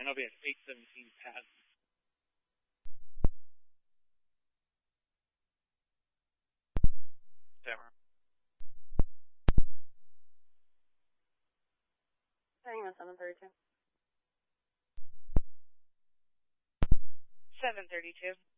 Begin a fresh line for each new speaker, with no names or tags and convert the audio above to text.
I know we had 817 pads. Damn.
Hang on, 732.
732.